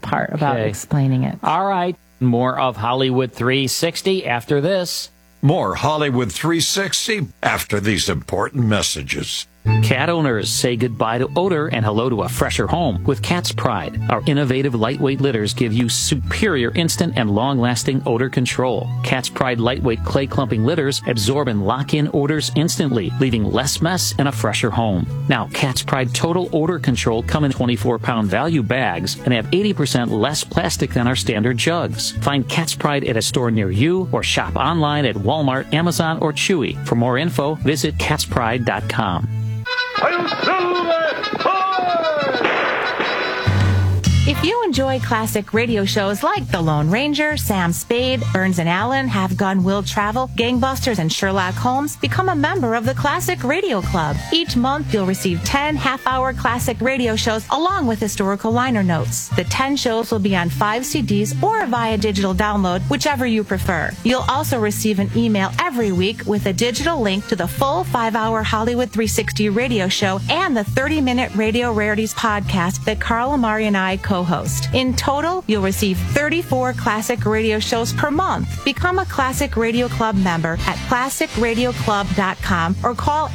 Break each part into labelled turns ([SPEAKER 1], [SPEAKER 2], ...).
[SPEAKER 1] part about explaining it.
[SPEAKER 2] All right. More of Hollywood 360 after this.
[SPEAKER 3] More Hollywood 360 after these important messages.
[SPEAKER 2] Cat owners, say goodbye to odor and hello to a fresher home with Cat's Pride. Our innovative lightweight litters give you superior instant and long-lasting odor control. Cat's Pride lightweight clay clumping litters absorb and lock in odors instantly, leaving less mess and a fresher home. Now, Cat's Pride Total Odor Control come in 24-pound value bags and have 80% less plastic than our standard jugs. Find Cat's Pride at a store near you or shop online at Walmart, Amazon, or Chewy. For more info, visit catspride.com.
[SPEAKER 1] If you enjoy classic radio shows like The Lone Ranger, Sam Spade, Burns and Allen, Have Gun Will Travel, Gangbusters, and Sherlock Holmes, become a member of the Classic Radio Club. Each month, you'll receive 10 half-hour classic radio shows along with historical liner notes. The 10 shows will be on 5 CDs or via digital download, whichever you prefer. You'll also receive an email every week with a digital link to the full 5-hour Hollywood 360 radio show and the 30-minute Radio Rarities podcast that Carl Amari and I co-host. In total, you'll receive 34 classic radio shows per month. Become a Classic Radio Club member at classicradioclub.com or call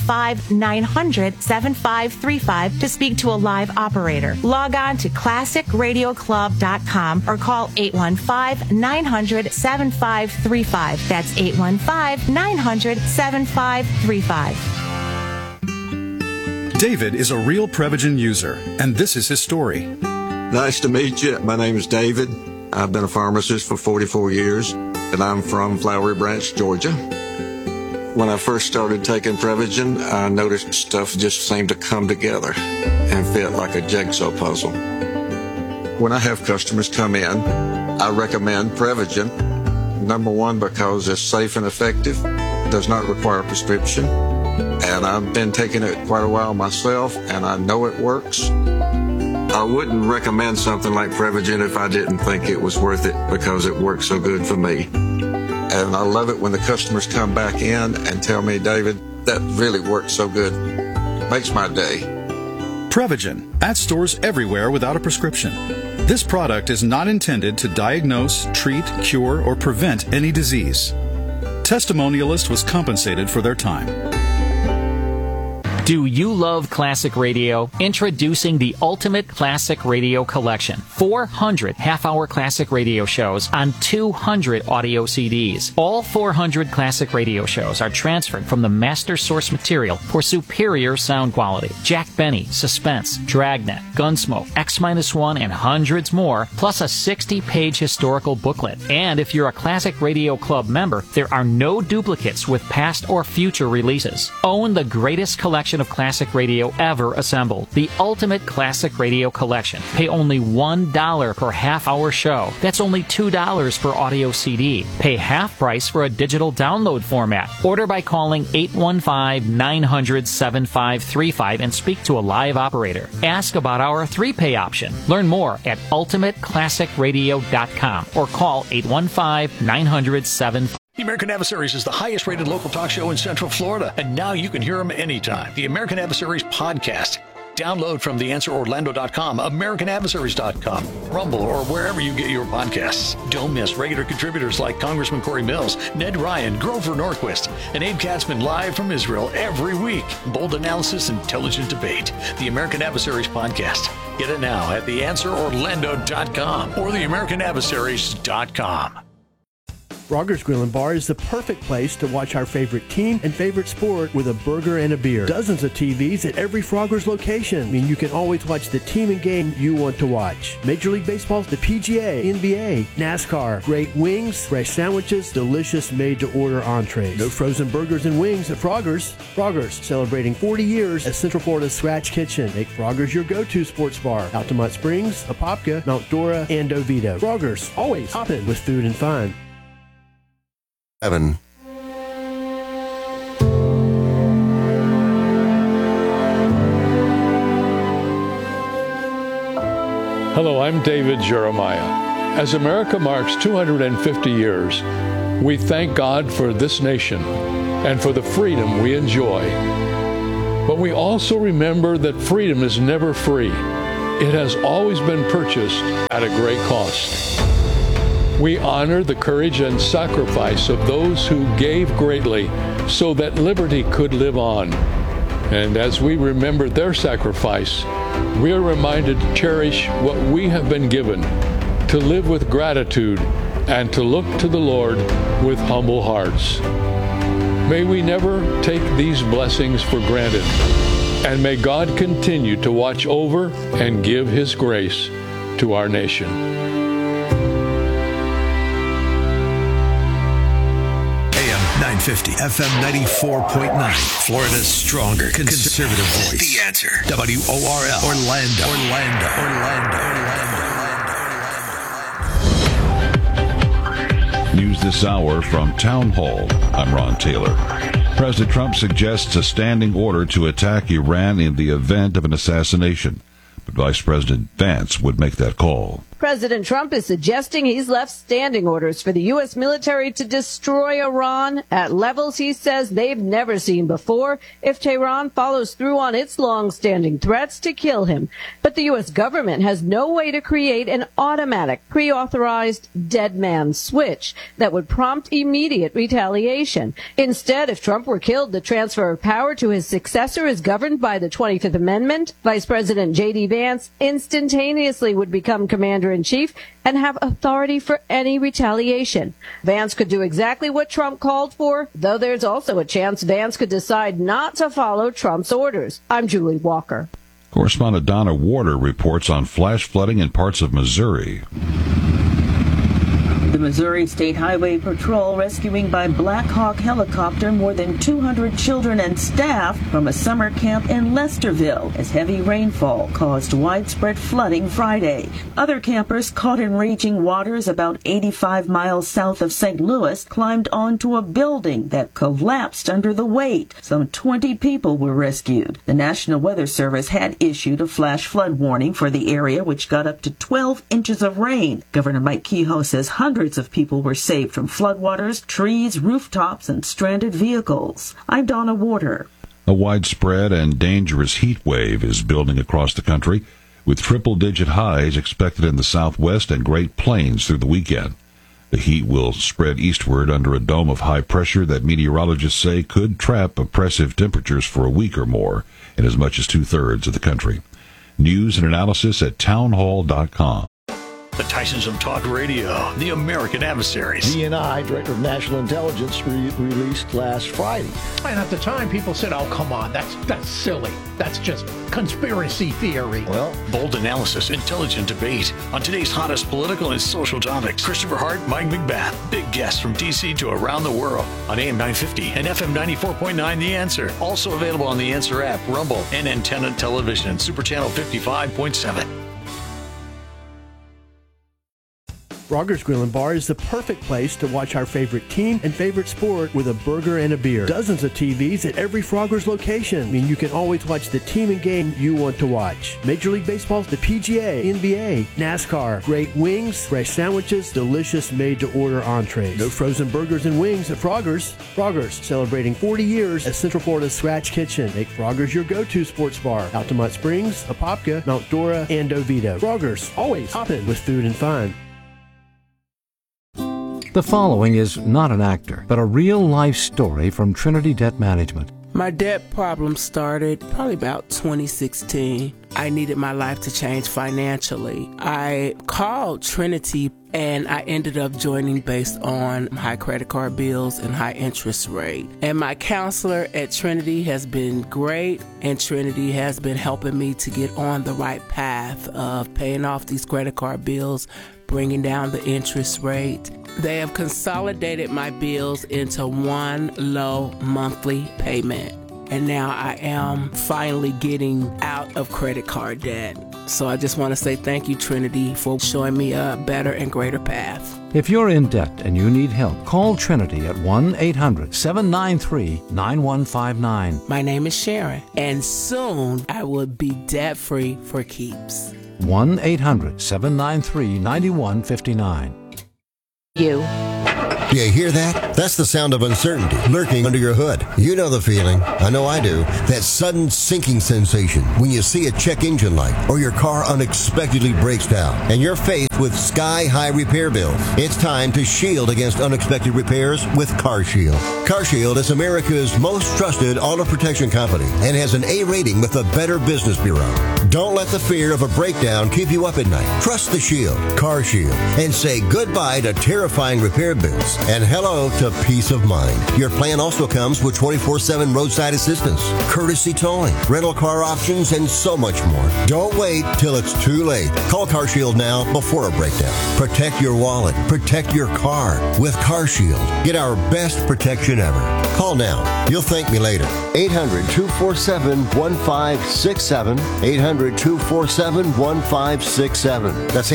[SPEAKER 1] 815-900-7535 to speak to a live operator. Log on to classicradioclub.com or call 815-900-7535. That's 815-900-7535.
[SPEAKER 4] David is a real Prevagen user, and this is his story.
[SPEAKER 5] Nice to meet you. My name is David. I've been a pharmacist for 44 years, and I'm from Flowery Branch, Georgia. When I first started taking Prevagen, I noticed stuff just seemed to come together and fit like a jigsaw puzzle. When I have customers come in, I recommend Prevagen. Number one, because it's safe and effective, does not require a prescription, and I've been taking it quite a while myself, and I know it works. I wouldn't recommend something like Prevagen if I didn't think it was worth it because it works so good for me. And I love it when the customers come back in and tell me, David, that really works so good. Makes my day.
[SPEAKER 4] Prevagen, at stores everywhere without a prescription. This product is not intended to diagnose, treat, cure, or prevent any disease. Testimonialist was compensated for their time.
[SPEAKER 2] Do you love classic radio? Introducing the Ultimate Classic Radio Collection. 400 half-hour classic radio shows on 200 audio CDs. All 400 classic radio shows are transferred from the master source material for superior sound quality. Jack Benny, Suspense, Dragnet, Gunsmoke, X-1, and hundreds more, plus a 60-page historical booklet. And if you're a Classic Radio Club member, there are no duplicates with past or future releases. Own the greatest collection of classic radio ever assembled. The Ultimate Classic Radio Collection. Pay only $1 per half-hour show. That's only $2 per audio CD. Pay half price for a digital download format. Order by calling 815-900-7535 and speak to a live operator. Ask about our 3-pay option. Learn more at ultimateclassicradio.com or call 815-900-7535.
[SPEAKER 6] The American Adversaries is the highest-rated local talk show in Central Florida, and now you can hear them anytime. The American Adversaries podcast. Download from theanswerorlando.com, americanadversaries.com, Rumble, or wherever you get your podcasts. Don't miss regular contributors like Congressman Corey Mills, Ned Ryan, Grover Norquist, and Abe Katzman live from Israel every week. Bold analysis, intelligent debate. The American Adversaries podcast. Get it now at theanswerorlando.com or theamericanadversaries.com.
[SPEAKER 7] Frogger's Grill and Bar is the perfect place to watch our favorite team and favorite sport with a burger and a beer. Dozens of TVs at every Frogger's location mean you can always watch the team and game you want to watch. Major League Baseball, the PGA, NBA, NASCAR, great wings, fresh sandwiches, delicious made-to-order entrees. No frozen burgers and wings at Frogger's. Frogger's, celebrating 40 years as Central Florida's Scratch Kitchen. Make Frogger's your go-to sports bar. Altamont Springs, Apopka, Mount Dora, and Oviedo. Frogger's, always hopping with food and fun.
[SPEAKER 5] Evan.
[SPEAKER 8] Hello, I'm David Jeremiah. As America marks 250 years, we thank God for this nation and for the freedom we enjoy. But we also remember that freedom is never free. it has always been purchased at a great cost. We honor the courage and sacrifice of those who gave greatly so that liberty could live on. And as we remember their sacrifice, we are reminded to cherish what we have been given, to live with gratitude, and to look to the Lord with humble hearts. May we never take these blessings for granted, and may God continue to watch over and give His grace to our nation.
[SPEAKER 9] AM 950, FM 94.9, Florida's stronger conservative voice. The Answer. WORL, Orlando.
[SPEAKER 10] News this hour from Town Hall. I'm Ron Taylor. President Trump suggests a standing order to attack Iran in the event of an assassination, but Vice President Vance would make that call.
[SPEAKER 11] President Trump is suggesting he's left standing orders for the U.S. military to destroy Iran at levels he says they've never seen before if Tehran follows through on its long-standing threats to kill him. But the U.S. government has no way to create an automatic, pre-authorized dead man switch that would prompt immediate retaliation. Instead, if Trump were killed, the transfer of power to his successor is governed by the 25th Amendment. Vice President J.D. Vance instantaneously would become Commander-in-Chief and have authority for any retaliation. Vance could do exactly what Trump called for, though there's also a chance Vance could decide not to follow Trump's orders. I'm Julie Walker.
[SPEAKER 10] Correspondent Donna Warder reports on flash flooding in parts of Missouri.
[SPEAKER 12] The Missouri State Highway Patrol rescuing by Black Hawk helicopter more than 200 children and staff from a summer camp in Lesterville as heavy rainfall caused widespread flooding Friday. Other campers caught in raging waters about 85 miles south of St. Louis climbed onto a building that collapsed under the weight. Some 20 people were rescued. The National Weather Service had issued a flash flood warning for the area, which got up to 12 inches of rain. Governor Mike Kehoe says hundreds of people were saved from floodwaters, trees, rooftops, and stranded vehicles. I'm Donna Warder.
[SPEAKER 10] A widespread and dangerous heat wave is building across the country, with triple-digit highs expected in the Southwest and Great Plains through the weekend. The heat will spread eastward under a dome of high pressure that meteorologists say could trap oppressive temperatures for a week or more in as much as two-thirds of the country. News and analysis at townhall.com.
[SPEAKER 6] The Tysons of Talk Radio, the American Adversaries.
[SPEAKER 13] DNI, Director of National Intelligence, released last Friday.
[SPEAKER 14] And at the time, people said, oh, come on, that's silly. That's just conspiracy theory.
[SPEAKER 6] Well, bold analysis, intelligent debate on today's hottest political and social topics. Christopher Hart, Mike McBath, big guests from D.C. to around the world on AM 950 and FM 94.9 The Answer. Also available on The Answer app, Rumble, and Antenna Television, Super Channel 55.7.
[SPEAKER 7] Frogger's Grill and Bar is the perfect place to watch our favorite team and favorite sport with a burger and a beer. Dozens of TVs at every Frogger's location. I mean, you can always watch the team and game you want to watch. Major League Baseball, the PGA, NBA, NASCAR, great wings, fresh sandwiches, delicious made-to-order entrees. No frozen burgers and wings at Frogger's. Frogger's, celebrating 40 years as Central Florida's Scratch Kitchen. Make Frogger's your go-to sports bar. Altamont Springs, Apopka, Mount Dora, and Oviedo. Frogger's, always hopping with food and fun.
[SPEAKER 15] The following is not an actor, but a real-life story from Trinity Debt Management.
[SPEAKER 16] My debt problem started probably about 2016. I needed my life to change financially. I called Trinity and I ended up joining based on high credit card bills and high interest rate. And my counselor at Trinity has been great, and Trinity has been helping me to get on the right path of paying off these credit card bills, bringing down the interest rate. They have consolidated my bills into one low monthly payment. And now I am finally getting out of credit card debt. So I just want to say thank you, Trinity, for showing me a better and greater path.
[SPEAKER 15] If you're in debt and you need help, call Trinity at 1-800-793-9159.
[SPEAKER 16] My name is Sharon, and soon I will be debt-free for keeps.
[SPEAKER 15] 1-800-793-9159.
[SPEAKER 1] You.
[SPEAKER 17] Do you hear that? That's the sound of uncertainty lurking under your hood. You know the feeling. I know I do. That sudden sinking sensation when you see a check engine light or your car unexpectedly breaks down and you're faced with sky-high repair bills. It's time to shield against unexpected repairs with CarShield. CarShield is America's most trusted auto protection company and has an A rating with the Better Business Bureau. Don't let the fear of a breakdown keep you up at night. Trust the Shield, CarShield, and say goodbye to terrifying repair bills and hello to peace of mind. Your plan also comes with 24/7 roadside assistance, courtesy towing, rental car options, and so much more. Don't wait till it's too late. Call CarShield now before a breakdown. Protect your wallet. Protect your car with CarShield. Get our best protection ever. Call now. You'll thank me later. 800-247-1567. 800-247-1567. That's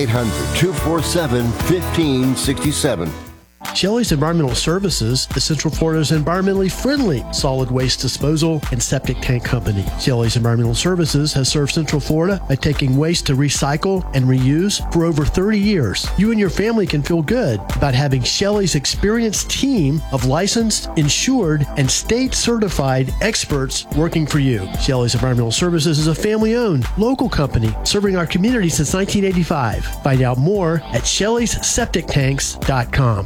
[SPEAKER 17] 800-247-1567.
[SPEAKER 7] Shelley's Environmental Services is Central Florida's environmentally friendly solid waste disposal and septic tank company. Shelley's Environmental Services has served Central Florida by taking waste to recycle and reuse for over 30 years. You and your family can feel good about having Shelley's experienced team of licensed, insured, and state-certified experts working for you. Shelley's Environmental Services is a family-owned, local company serving our community since 1985. Find out more at Shelley'sSepticTanks.com.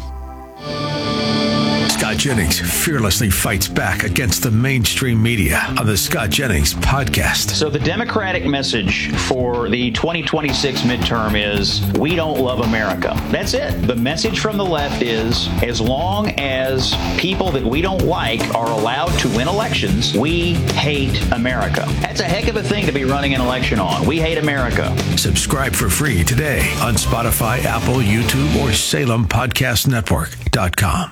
[SPEAKER 9] Scott Jennings fearlessly fights back against the mainstream media on the Scott Jennings podcast.
[SPEAKER 18] So the Democratic message for the 2026 midterm is, we don't love America. That's it. The message from the left is, as long as people that we don't like are allowed to win elections, we hate America. That's a heck of a thing to be running an election on. We hate America.
[SPEAKER 9] Subscribe for free today on Spotify, Apple, YouTube, or SalemPodcastNetwork.com.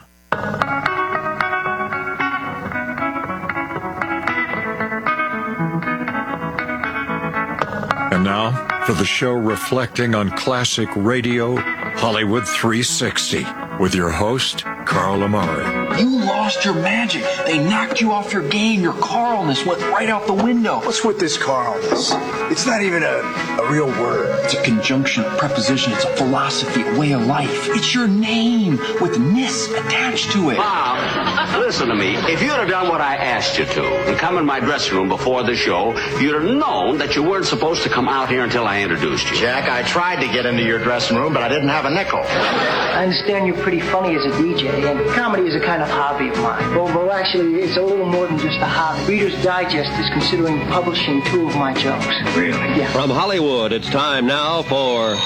[SPEAKER 3] And now, for the show reflecting on classic radio, Hollywood 360, with your host, Carl Amari.
[SPEAKER 19] You lost your magic. They knocked you off your game. Your Carlness went right out the window.
[SPEAKER 20] What's with this Carlness? It's not even a real word.
[SPEAKER 19] It's a conjunction, a preposition. It's a philosophy, a way of life. It's your name with ness attached to it.
[SPEAKER 21] Bob, listen to me. If you'd have done what I asked you to and come in my dressing room before the show, you'd have known that you weren't supposed to come out here until I introduced you.
[SPEAKER 20] Jack, I tried to get into your dressing room, but I didn't have a nickel.
[SPEAKER 22] I understand you're pretty funny as a DJ, and comedy is a kind of hobby of mine. Well, actually, it's a little more than just a hobby. Reader's Digest is considering publishing 2 of my jokes.
[SPEAKER 21] Really?
[SPEAKER 22] Yeah.
[SPEAKER 23] From Hollywood, it's time now for...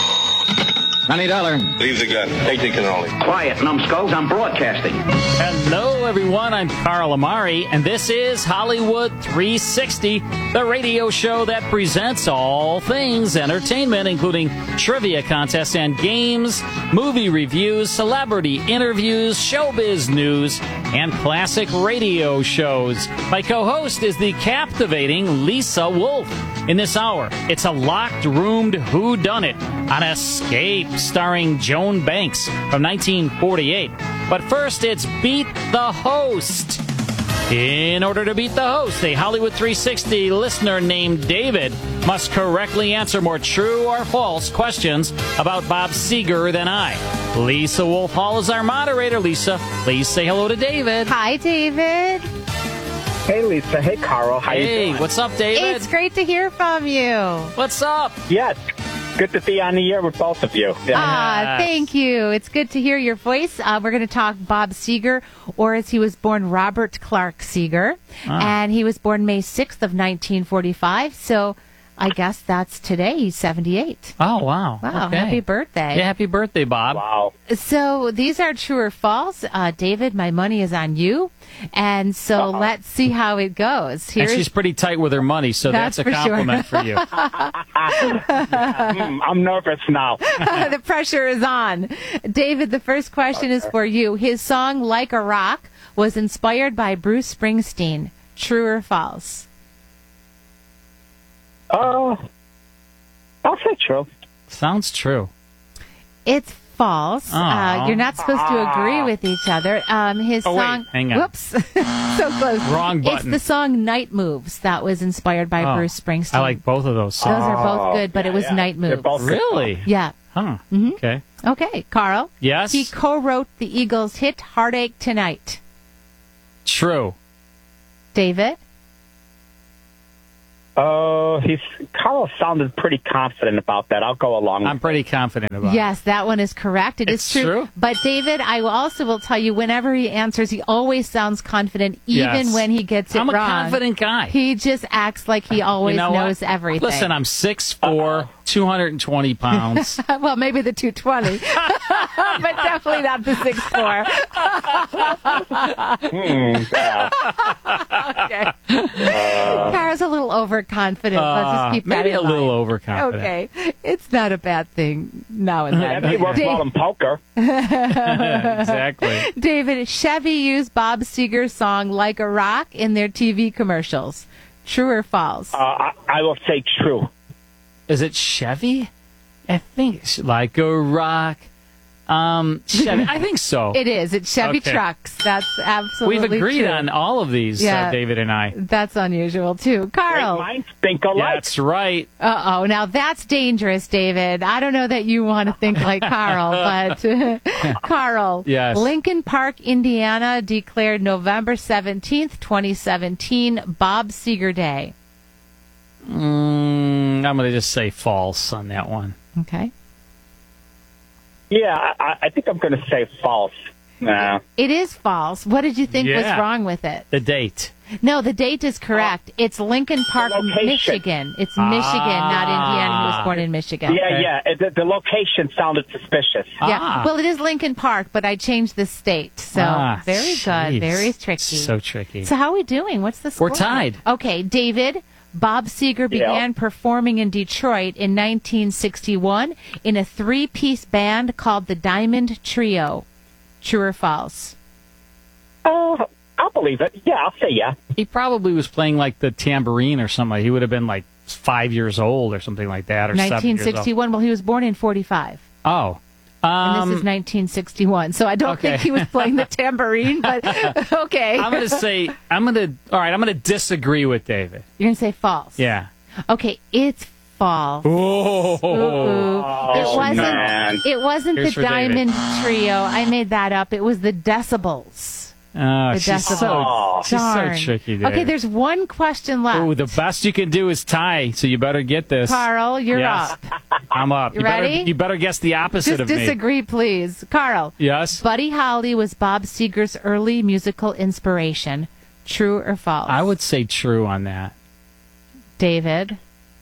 [SPEAKER 21] $90.
[SPEAKER 23] Leave the gun. Take the cannoli.
[SPEAKER 21] Quiet, numbskulls. I'm broadcasting.
[SPEAKER 2] Hello, everyone. I'm Carl Amari, and this is Hollywood 360, the radio show that presents all things entertainment, including trivia contests and games, movie reviews, celebrity interviews, showbiz news, and classic radio shows. My co-host is the captivating Lisa Wolf. In this hour, it's a locked-roomed whodunit on Escape, starring Joan Banks from 1948. But first, it's Beat the Host. In order to beat the host, a Hollywood 360 listener named David must correctly answer more true or false questions about Bob Seger than I. Lisa Wolf Hall is our moderator. Lisa, please say hello to David.
[SPEAKER 24] Hi, David.
[SPEAKER 25] Hey, Lisa. Hey, Carl. How you doing?
[SPEAKER 2] Hey, what's up, David?
[SPEAKER 24] It's great to hear from you.
[SPEAKER 2] What's up?
[SPEAKER 25] Yes. Good to be on the air with both of you.
[SPEAKER 24] Yeah. Thank you. It's good to hear your voice. We're going to talk Bob Seger, or as he was born, Robert Clark Seger. And he was born May 6th of 1945. So I guess that's today. He's 78.
[SPEAKER 2] Oh, wow.
[SPEAKER 24] Wow,
[SPEAKER 2] okay.
[SPEAKER 24] Happy birthday.
[SPEAKER 2] Yeah, happy birthday, Bob.
[SPEAKER 25] Wow.
[SPEAKER 24] So these are true or false. David, my money is on you. And so let's see how it goes.
[SPEAKER 2] And she's pretty tight with her money, so that's a compliment for you.
[SPEAKER 25] I'm nervous now.
[SPEAKER 24] The pressure is on. David, the first question is for you. His song, Like a Rock, was inspired by Bruce Springsteen. True or false?
[SPEAKER 25] I'll say true.
[SPEAKER 2] Sounds true.
[SPEAKER 24] It's false. You're not supposed to agree with each other. His song...
[SPEAKER 2] Wait, hang on.
[SPEAKER 24] Whoops. So close.
[SPEAKER 2] Wrong button.
[SPEAKER 24] It's the song Night Moves that was inspired by Bruce Springsteen.
[SPEAKER 2] I like both of those songs.
[SPEAKER 24] Those are both good, but it was Night Moves.
[SPEAKER 25] Both
[SPEAKER 2] really?
[SPEAKER 24] Yeah.
[SPEAKER 2] Huh.
[SPEAKER 24] Mhm.
[SPEAKER 2] Okay.
[SPEAKER 24] Okay, Carl.
[SPEAKER 2] Yes?
[SPEAKER 24] He co-wrote the Eagles' hit "Heartache Tonight."
[SPEAKER 2] True.
[SPEAKER 24] David.
[SPEAKER 25] Carl sounded pretty confident about that. I'll go along.
[SPEAKER 2] I'm pretty confident about it.
[SPEAKER 24] Yes, that one is correct. It is
[SPEAKER 2] It's true?
[SPEAKER 24] But David, I also will tell you, whenever he answers, he always sounds confident, even
[SPEAKER 2] Yes.
[SPEAKER 24] when he gets it
[SPEAKER 2] I'm a
[SPEAKER 24] wrong.
[SPEAKER 2] confident guy.
[SPEAKER 24] He just acts like he always
[SPEAKER 2] You know what?
[SPEAKER 24] knows everything.
[SPEAKER 2] Listen, I'm 6'4", 220 pounds.
[SPEAKER 24] Well, maybe the 220, but definitely not the 6'4". Okay. Carl's a little overconfident. Let's just keep that
[SPEAKER 2] maybe
[SPEAKER 24] in
[SPEAKER 2] a little
[SPEAKER 24] mind.
[SPEAKER 2] overconfident.
[SPEAKER 24] Okay. It's not a bad thing now and then.
[SPEAKER 25] He works well in poker.
[SPEAKER 2] Exactly.
[SPEAKER 24] David, Chevy used Bob Seger's song "Like a Rock" in their TV commercials. True or false?
[SPEAKER 25] I will say true.
[SPEAKER 2] Is it Chevy? I think it's like a rock. Chevy. I think so.
[SPEAKER 24] It is. It's Chevy
[SPEAKER 2] Okay.
[SPEAKER 24] trucks. That's absolutely
[SPEAKER 2] We've agreed
[SPEAKER 24] true.
[SPEAKER 2] on all of these,
[SPEAKER 24] Yeah.
[SPEAKER 2] David and I.
[SPEAKER 24] That's unusual, too. Carl.
[SPEAKER 25] Minds think alike.
[SPEAKER 2] That's right.
[SPEAKER 24] Uh-oh. Now, that's dangerous, David. I don't know that you want to think like Carl, but Carl.
[SPEAKER 2] Yes.
[SPEAKER 24] Lincoln Park, Indiana declared November 17th, 2017, Bob Seger Day.
[SPEAKER 2] I'm going to just say false on that one.
[SPEAKER 24] Okay.
[SPEAKER 25] Yeah, I think I'm going to say false. Nah.
[SPEAKER 24] It is false. What did you think was
[SPEAKER 2] Yeah.
[SPEAKER 24] wrong with it?
[SPEAKER 2] The date.
[SPEAKER 24] No, the date is correct. It's Lincoln Park, Michigan. It's Michigan, not Indiana. He was born in Michigan.
[SPEAKER 25] Yeah. The location sounded suspicious.
[SPEAKER 24] Yeah. Well, it is Lincoln Park, but I changed the state. So very good.
[SPEAKER 2] jeez.
[SPEAKER 24] Very tricky.
[SPEAKER 2] So tricky.
[SPEAKER 24] So how are we doing? What's the score?
[SPEAKER 2] We're tied.
[SPEAKER 24] Okay, David. Bob Seger began performing in Detroit in 1961 in a three-piece band called the Diamond Trio. True or false?
[SPEAKER 25] I'll believe it. Yeah, I'll say yeah.
[SPEAKER 2] He probably was playing like the tambourine or something. He would have been like 5 years old or something like that, or 7 years old.
[SPEAKER 24] 1961. Well, he was born in 45.
[SPEAKER 2] Oh.
[SPEAKER 24] And this is 1961, so I don't think he was playing the tambourine, but okay.
[SPEAKER 2] I'm going to disagree with David.
[SPEAKER 24] You're going to say false.
[SPEAKER 2] Yeah.
[SPEAKER 24] Okay, it's false. It wasn't
[SPEAKER 2] Here's
[SPEAKER 24] the
[SPEAKER 2] for David.
[SPEAKER 24] Diamond Trio. I made that up. It was the Decibels.
[SPEAKER 2] Oh,
[SPEAKER 24] The
[SPEAKER 2] she's
[SPEAKER 24] Decibels.
[SPEAKER 2] so
[SPEAKER 24] Darn.
[SPEAKER 2] tricky, David.
[SPEAKER 24] Okay, there's one question left.
[SPEAKER 2] Ooh, the best you can do is tie, so you better get this.
[SPEAKER 24] Carl, you're
[SPEAKER 2] Yes.
[SPEAKER 24] up.
[SPEAKER 2] I'm up.
[SPEAKER 24] You ready?
[SPEAKER 2] You better guess the opposite
[SPEAKER 24] Just
[SPEAKER 2] of me.
[SPEAKER 24] disagree, please. Carl.
[SPEAKER 2] Yes?
[SPEAKER 24] Buddy Holly was Bob Seger's early musical inspiration. True or false?
[SPEAKER 2] I would say true on that.
[SPEAKER 24] David?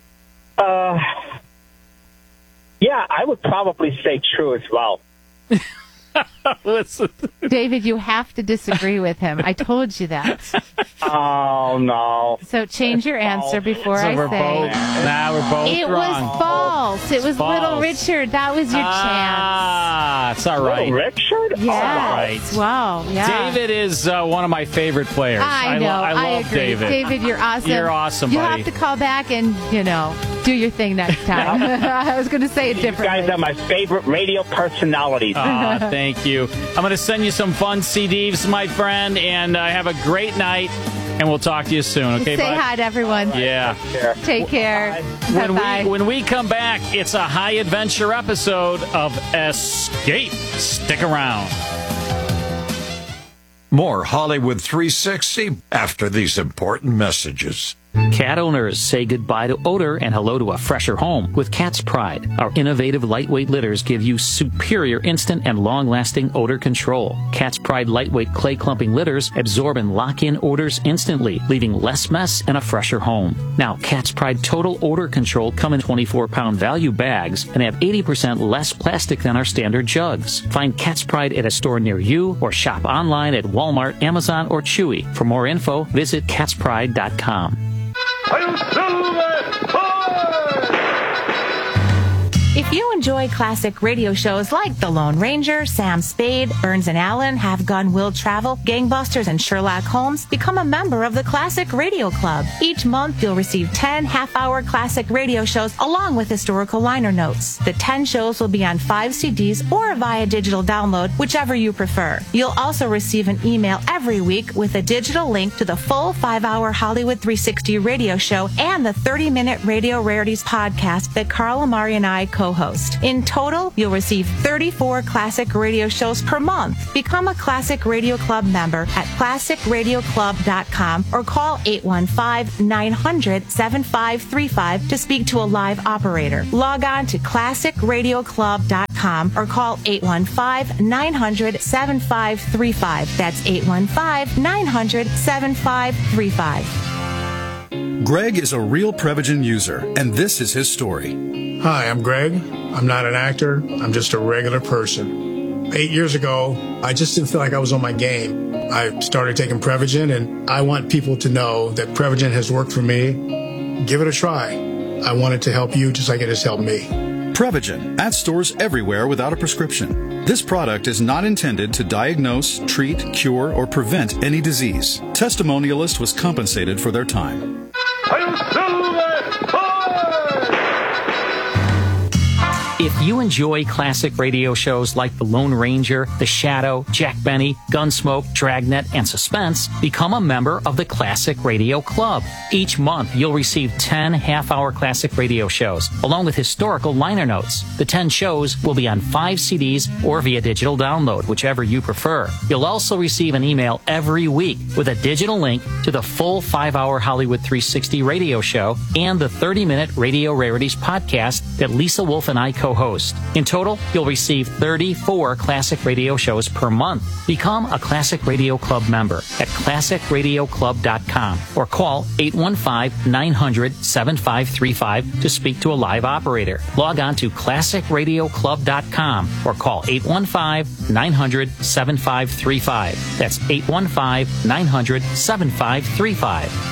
[SPEAKER 25] Yeah, I would probably say true as well.
[SPEAKER 2] Listen.
[SPEAKER 24] David, you have to disagree with him. I told you that.
[SPEAKER 25] Oh, no.
[SPEAKER 24] So change your answer before
[SPEAKER 2] So
[SPEAKER 24] I
[SPEAKER 2] we're
[SPEAKER 24] say.
[SPEAKER 2] we're both
[SPEAKER 24] It
[SPEAKER 2] wrong.
[SPEAKER 24] was false. It was
[SPEAKER 2] False.
[SPEAKER 24] Little Richard. That was your chance.
[SPEAKER 2] Ah, it's all right.
[SPEAKER 25] Little Richard?
[SPEAKER 24] Yes.
[SPEAKER 2] All right.
[SPEAKER 24] Wow. Yeah.
[SPEAKER 2] David is one of my favorite players.
[SPEAKER 24] I know.
[SPEAKER 2] I love
[SPEAKER 24] agree.
[SPEAKER 2] David.
[SPEAKER 24] David, you're awesome.
[SPEAKER 2] You're awesome,
[SPEAKER 24] You'll
[SPEAKER 2] buddy.
[SPEAKER 24] have to call back and, do your thing next time. I was going to say it
[SPEAKER 25] You
[SPEAKER 24] differently.
[SPEAKER 25] guys are my favorite radio personalities.
[SPEAKER 2] Thank you. I'm going to send you some fun CDs, my friend, and have a great night, and we'll talk to you soon, okay,
[SPEAKER 24] Say
[SPEAKER 2] bud?
[SPEAKER 24] hi to everyone.
[SPEAKER 2] Yeah.
[SPEAKER 24] Take care. Bye-bye.
[SPEAKER 2] When we come back, it's a high adventure episode of Escape. Stick around.
[SPEAKER 3] More Hollywood 360 after these important messages.
[SPEAKER 2] Cat owners say goodbye to odor and hello to a fresher home with Cat's Pride. Our innovative lightweight litters give you superior instant and long-lasting odor control. Cat's Pride lightweight clay clumping litters absorb and lock in odors instantly, leaving less mess and a fresher home. Now, Cat's Pride Total Odor Control come in 24-pound value bags and have 80% less plastic than our standard jugs. Find Cat's Pride at a store near you or shop online at Walmart, Amazon, or Chewy. For more info, visit catspride.com.
[SPEAKER 1] If you enjoy classic radio shows like The Lone Ranger, Sam Spade, Burns and Allen, Have Gun, Will Travel, Gangbusters, and Sherlock Holmes, become a member of the Classic Radio Club. Each month, you'll receive 10 half-hour classic radio shows along with historical liner notes. The 10 shows will be on 5 CDs or via digital download, whichever you prefer. You'll also receive an email every week with a digital link to the full 5-hour Hollywood 360 radio show and the 30-minute Radio Rarities podcast that Carl Amari and I co-host. co-host. In total, you'll receive 34 Classic Radio shows per month. Become a Classic Radio Club member at classicradioclub.com or call 815-900-7535 to speak to a live operator. Log on to classicradioclub.com or call 815-900-7535. That's 815-900-7535.
[SPEAKER 4] Greg is a real Prevagen user, and this is his story.
[SPEAKER 5] Hi, I'm Greg. I'm not an actor. I'm just a regular person. 8 years ago, I just didn't feel like I was on my game. I started taking Prevagen, and I want people to know that Prevagen has worked for me. Give it a try. I want it to help you just like it has helped me.
[SPEAKER 4] Prevagen, at stores everywhere without a prescription. This product is not intended to diagnose, treat, cure, or prevent any disease. Testimonialist was compensated for their time.
[SPEAKER 2] If you enjoy classic radio shows like The Lone Ranger, The Shadow, Jack Benny, Gunsmoke, Dragnet, and Suspense, become a member of the Classic Radio Club. Each month, you'll receive 10 half-hour classic radio shows, along with historical liner notes. The 10 shows will be on 5 CDs or via digital download, whichever you prefer. You'll also receive an email every week with a digital link to the full 5-hour Hollywood 360 radio show and the 30-minute Radio Rarities podcast that Lisa Wolf and I co-host. In total, you'll receive 34 classic radio shows per month. Become a Classic Radio Club member at classicradioclub.com or call 815-900-7535 to speak to a live operator. Log on to classicradioclub.com or call 815-900-7535. That's 815-900-7535.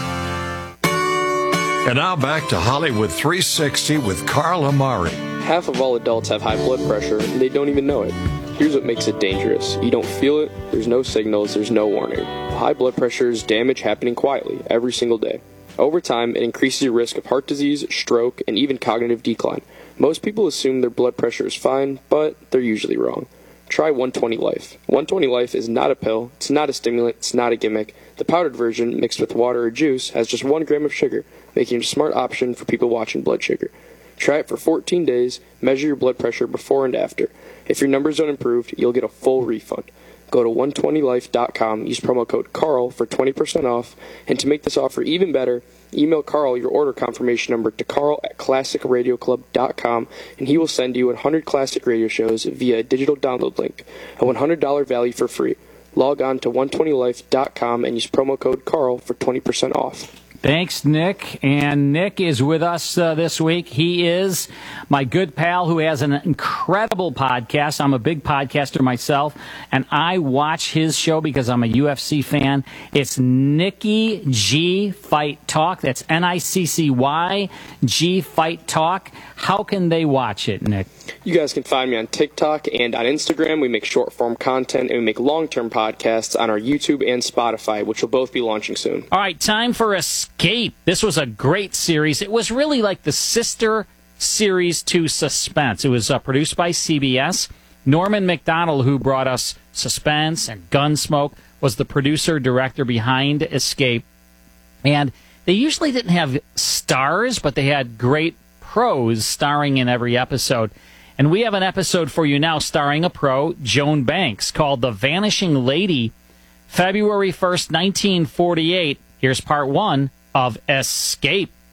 [SPEAKER 3] And now back to Hollywood 360 with Carl Amari.
[SPEAKER 8] Half of all adults have high blood pressure, and they don't even know it. Here's what makes it dangerous. You don't feel it, there's no signals, there's no warning. High blood pressure is damage happening quietly, every single day. Over time, it increases your risk of heart disease, stroke, and even cognitive decline. Most people assume their blood pressure is fine, but they're usually wrong. Try 120 Life. 120 Life is not a pill, it's not a stimulant, it's not a gimmick. The powdered version, mixed with water or juice, has just 1 gram of sugar, making it a smart option for people watching blood sugar. Try it for 14 days, measure your blood pressure before and after. If your numbers don't improve, you'll get a full refund. Go to 120life.com, use promo code CARL for 20% off, and to make this offer even better, email Carl your order confirmation number to carl@classicradioclub.com, and he will send you 100 classic radio shows via a digital download link, a $100 value for free. Log on to 120life.com and use promo code CARL for 20% off.
[SPEAKER 2] Thanks, Nick. And Nick is with us this week. He is my good pal who has an incredible podcast. I'm a big podcaster myself, and I watch his show because I'm a UFC fan. It's Nicky G Fight Talk. That's Niccy G Fight Talk. How can they watch it, Nick?
[SPEAKER 8] You guys can find me on TikTok and on Instagram. We make short-form content, and we make long-term podcasts on our YouTube and Spotify, which will both be launching soon.
[SPEAKER 2] All right, time for Escape. This was a great series. It was really like the sister series to Suspense. It was produced by CBS. Norman McDonald, who brought us Suspense and Gunsmoke, was the producer-director behind Escape. And they usually didn't have stars, but they had great pros starring in every episode. And we have an episode for you now starring a pro, Joan Banks, called The Vanishing Lady, February 1st, 1948. Here's part 1 of Escape.